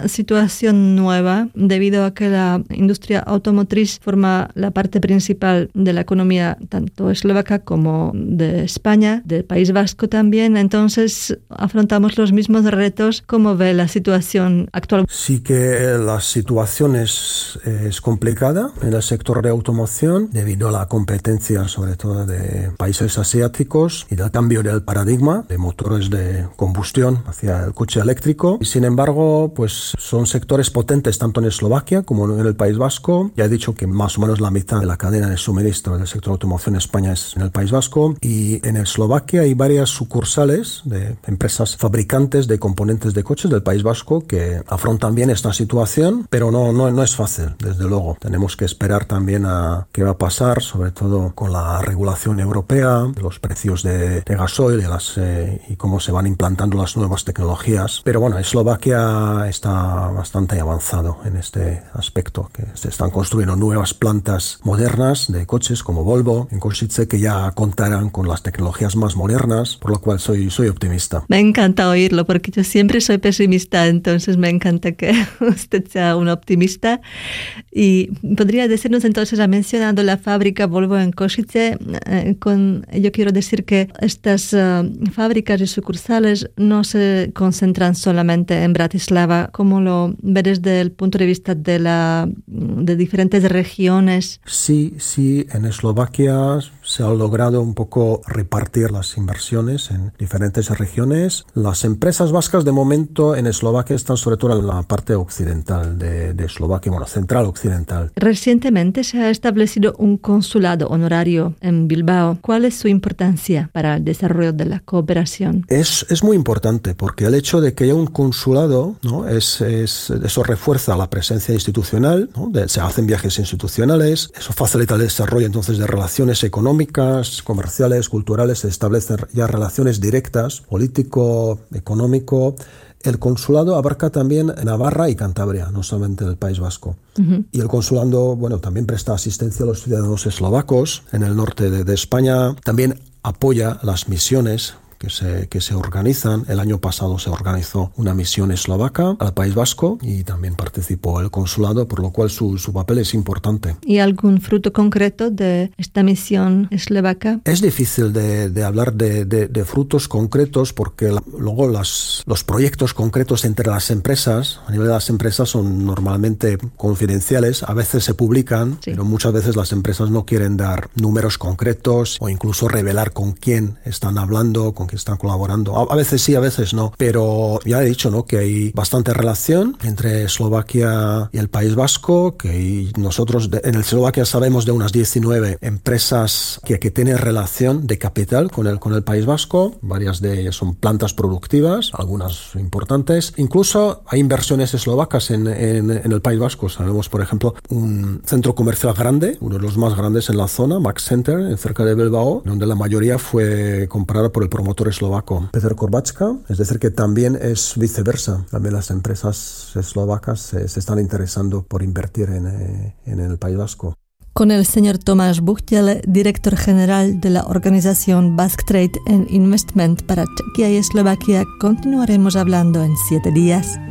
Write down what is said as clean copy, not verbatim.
una situación nueva debido a que la industria automotriz forma la parte principal de la economía tanto eslovaca como de España, del País Vasco también. Entonces afrontamos los mismos retos. ¿Cómo ve la situación actual? Sí que la situación es complicada en el sector de automoción debido a la competencia sobre todo de países asiáticos y del cambio del paradigma de motores de combustión hacia el coche eléctrico. Y sin embargo, pues son sectores potentes tanto en Eslovaquia como en el País Vasco. Ya he dicho que más o menos la mitad de la cadena de suministro del sector de automoción en España es en el País Vasco, y en Eslovaquia hay varias sucursales de empresas fabricantes de componentes de coches del País Vasco que afrontan bien esta situación, pero no es fácil, desde luego. Tenemos que esperar también a qué va a pasar, sobre todo con la regulación europea, de los precios de gasoil y cómo se van implantando las nuevas tecnologías. Pero bueno, Eslovaquia está bastante avanzado en este aspecto, que se están construyendo nuevas plantas modernas de coches como Volvo en Košice, que ya contarán con las tecnologías más modernas, por lo cual soy optimista. Me encanta oírlo porque yo siempre soy pesimista, entonces me encanta que usted sea un optimista. Y podría decirnos entonces, ha mencionado la fábrica Volvo en Košice. Yo quiero decir que estas fábricas y sucursales no se concentran solamente en Bratislava. ¿Cómo lo ve desde el punto de vista de diferentes regiones? Sí, en Eslovaquia se ha logrado un poco repartir las inversiones en diferentes regiones. Las empresas vascas de momento en Eslovaquia están sobre todo en la parte occidental de Eslovaquia, central occidental. Recientemente se ha establecido un consulado honorario en Bilbao. ¿Cuál es su importancia para el desarrollo de la cooperación? Es muy importante porque el hecho de que haya un consulado, ¿no? Eso refuerza la presencia institucional, ¿no? Se hacen viajes institucionales, eso facilita el desarrollo entonces de relaciones económicas, comerciales, culturales, se establecen ya relaciones directas, político, económico. El consulado abarca también Navarra y Cantabria, no solamente el País Vasco. Uh-huh. Y el consulado, también presta asistencia a los ciudadanos eslovacos en el norte de España. También apoya las misiones que se organizan. El año pasado se organizó una misión eslovaca al País Vasco y también participó el consulado, por lo cual su papel es importante. ¿Y algún fruto concreto de esta misión eslovaca? Es difícil de hablar de frutos concretos porque luego los proyectos concretos entre las empresas, a nivel de las empresas, son normalmente confidenciales. A veces se publican, sí, pero muchas veces las empresas no quieren dar números concretos o incluso revelar con quién están hablando, con que están colaborando. A veces sí, a veces no, pero ya he dicho, ¿no?, que hay bastante relación entre Eslovaquia y el País Vasco, que nosotros en Eslovaquia sabemos de unas 19 empresas que tienen relación de capital con el País Vasco. Varias de ellas son plantas productivas, algunas importantes. Incluso hay inversiones eslovacas en el País Vasco. Sabemos, por ejemplo, un centro comercial grande, uno de los más grandes en la zona, Max Center, cerca de Bilbao, donde la mayoría fue comprada por el promotor eslovaco Petr Korbáčka, es decir, que también es viceversa. También las empresas eslovacas se están interesando por invertir en el País Vasco. Con el señor Tomáš Buchtel, director general de la organización Basque Trade and Investment para Chequia y Eslovaquia, continuaremos hablando en 7 días.